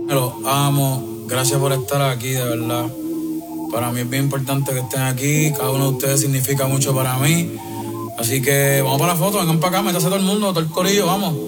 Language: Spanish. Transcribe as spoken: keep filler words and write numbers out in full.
Los amo. Gracias por estar aquí, de verdad. Para mí es bien importante que estén aquí. Cada uno de ustedes significa mucho para mí. Así que vamos para la foto, vengan para acá, métase todo el mundo, todo el corillo, vamos.